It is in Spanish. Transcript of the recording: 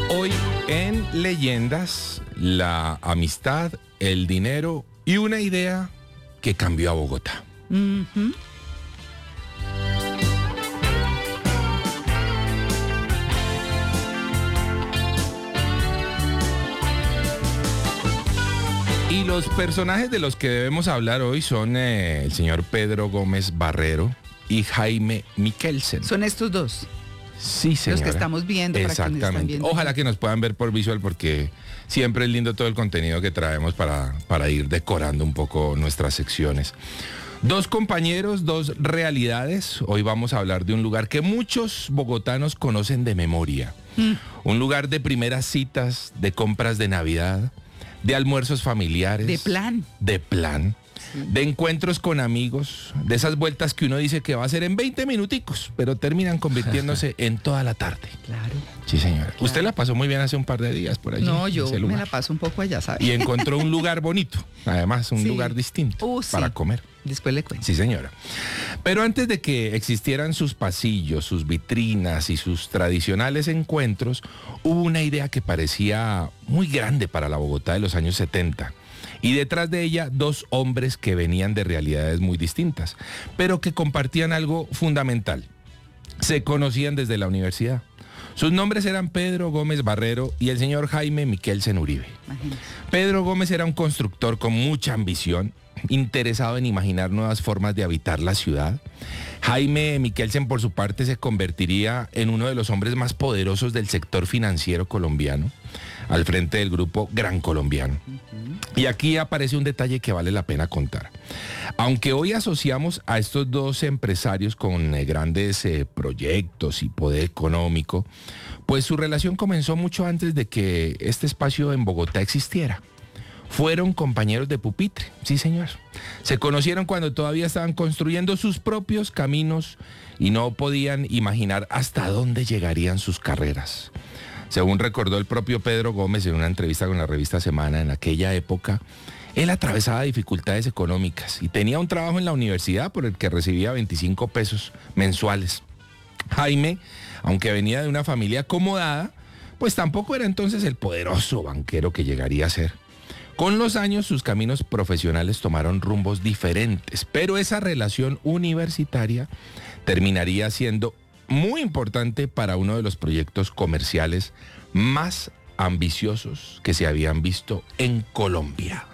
Hoy en Leyendas, la amistad, el dinero y una idea que cambió a Bogotá. Ujú. Y los personajes de los que debemos hablar hoy son el señor Pedro Gómez Barrero y Jaime Mikkelsen. Son estos dos, Sí, señora. los que estamos viendo. Para quienes están Exactamente. viendo. Ojalá que nos puedan ver por visual porque siempre es lindo todo el contenido que traemos para ir decorando un poco nuestras secciones. Dos compañeros, dos realidades. Hoy vamos a hablar de un lugar que muchos bogotanos conocen de memoria. Un lugar de primeras citas, de compras de Navidad, de almuerzos familiares. De plan. De plan. De encuentros con amigos, de esas vueltas que uno dice que va a hacer en 20 minuticos, pero terminan convirtiéndose en toda la tarde. Claro. Sí, señora. Usted la pasó muy bien hace un par de días por allí. No, en yo ese me lugar. la paso un poco allá, ¿sabes? Y encontró un lugar bonito, además, un Sí. lugar distinto Sí. para comer. Después le cuento. Sí, señora. Pero antes de que existieran sus pasillos, sus vitrinas y sus tradicionales encuentros, hubo una idea que parecía muy grande para la Bogotá de los años 70. Y detrás de ella, dos hombres que venían de realidades muy distintas, pero que compartían algo fundamental. Se conocían desde la universidad. Sus nombres eran Pedro Gómez Barrero y el señor Jaime Mikkelsen Uribe. Imagínate. Pedro Gómez era un constructor con mucha ambición, interesado en imaginar nuevas formas de habitar la ciudad. Jaime Mikkelsen, por su parte, se convertiría en uno de los hombres más poderosos del sector financiero colombiano, al frente del grupo Gran Colombiano. Y aquí aparece un detalle que vale la pena contar. Aunque hoy asociamos a estos dos empresarios con grandes proyectos y poder económico, pues su relación comenzó mucho antes de que este espacio en Bogotá existiera. Fueron compañeros de pupitre, sí señor. Se conocieron cuando todavía estaban construyendo sus propios caminos y no podían imaginar hasta dónde llegarían sus carreras. Según recordó el propio Pedro Gómez en una entrevista con la revista Semana, en aquella época, él atravesaba dificultades económicas y tenía un trabajo en la universidad por el que recibía 25 pesos mensuales. Jaime, aunque venía de una familia acomodada, pues tampoco era entonces el poderoso banquero que llegaría a ser. Con los años sus caminos profesionales tomaron rumbos diferentes, pero esa relación universitaria terminaría siendo muy importante para uno de los proyectos comerciales más ambiciosos que se habían visto en Colombia.